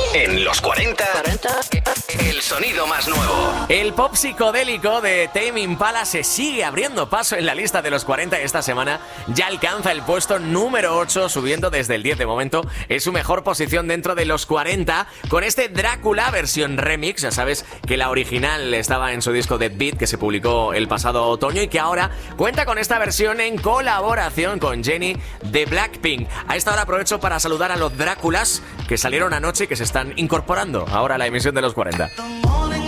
En los 40, el sonido más nuevo. El pop psicodélico de Tame Impala se sigue abriendo paso en la lista de los 40 y esta semana ya alcanza el puesto número 8, subiendo desde el 10 de momento. Es su mejor posición dentro de los 40 con este Drácula versión remix. Ya sabes que la original estaba en su disco Dead Beat, que se publicó el pasado otoño y que ahora cuenta con esta versión en colaboración con Jennie de Blackpink. A esta hora aprovecho para saludar a los Dráculas que salieron anoche y que se están incorporando ahora a la emisión de los 40.